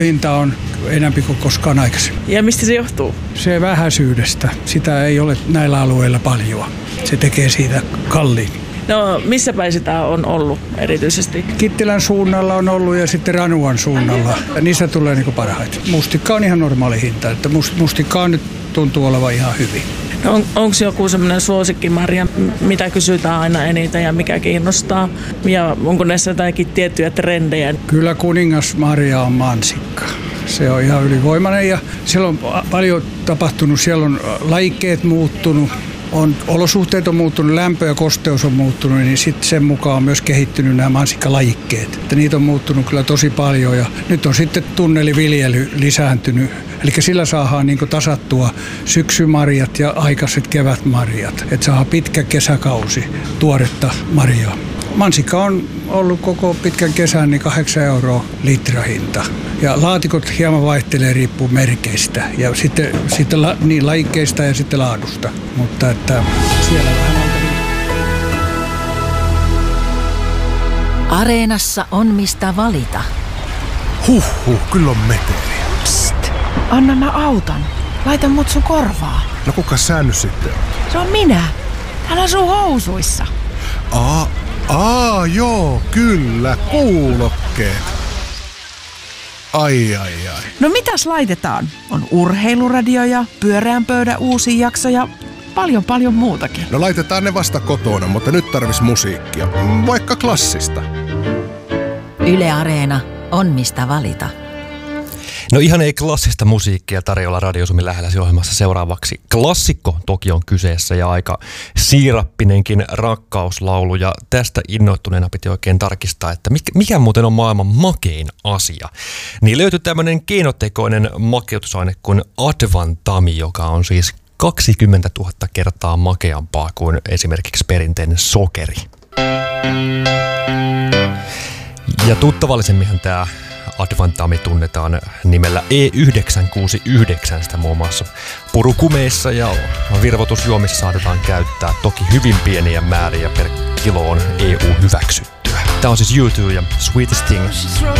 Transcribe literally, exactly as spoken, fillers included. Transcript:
Hinta on enemmän kuin koskaan aikaisemmin. Ja mistä se johtuu? Se vähäisyydestä. Sitä ei ole näillä alueilla paljon. Se tekee siitä kalliin. No missä päin sitä on ollut erityisesti? Kittilän suunnalla on ollut ja sitten Ranuan suunnalla. Ja niissä tulee niin parhaiten. Mustikka on ihan normaali hinta. Että mustikka on nyt tuntuu olevan ihan hyvin. No on, onko joku semmoinen suosikkimarja, mitä kysytään aina eniten ja mikä kiinnostaa? Ja onko näissä jotakin tiettyjä trendejä? Kyllä kuningasmarja on mansikka. Se on ihan ylivoimainen ja siellä on paljon tapahtunut. Siellä on lajikkeet muuttunut. On, olosuhteet on muuttunut, lämpö ja kosteus on muuttunut, niin sitten sen mukaan on myös kehittynyt nämä mansikkalajikkeet. Että niitä on muuttunut kyllä tosi paljon ja nyt on sitten tunneliviljely lisääntynyt. Eli sillä saadaan niin tasattua syksymarjat ja aikaiset kevätmarjat, että saadaan pitkä kesäkausi tuoretta marjaa. Mansikka on ollut koko pitkän kesän niin kahdeksan euroa litrahinta. Ja laatikot hieman vaihtelee riippuu merkeistä ja sitten, sitten la, niin lajikkeista ja sitten laadusta. Mutta että siellä vähän on. Areenassa on mistä valita. Huhhuh, kyllä on meteliä. Psst, anna mä autan. Laita mut sun korvaa. No kuka sä nyt sitten on? Se on minä. Täällä on sun housuissa. Aa, aa joo, kyllä, kuulokkeet. Ai, ai, ai. No mitäs laitetaan? On urheiluradioja, pyöreän pöydän uusia jaksoja, paljon paljon muutakin. No laitetaan ne vasta kotona, mutta nyt tarvis musiikkia. Vaikka klassista. Yle Areena on mistä valita. No ihan ei klassista musiikkia tarjolla Radio Suomen lähelläsi ohjelmassa seuraavaksi. Klassikko toki on kyseessä ja aika siirappinenkin rakkauslaulu. Ja tästä innoittuneena piti oikein tarkistaa, että mikä, mikä muuten on maailman makein asia. Niin löytyi tämmöinen keinotekoinen makeutusaine kuin Advantami, joka on siis kaksikymmentätuhatta kertaa makeampaa kuin esimerkiksi perinteinen sokeri. Ja tuttavallisemminhan tämä Advantami tunnetaan nimellä E yhdeksänsataakuusikymmentäyhdeksän, sitä muun muassa purukumeissa ja virvoitusjuomissa saatetaan käyttää. Toki hyvin pieniä määriä per kilo on E U hyväksyttyä. Tämä on siis U two ja Sweetest Thing.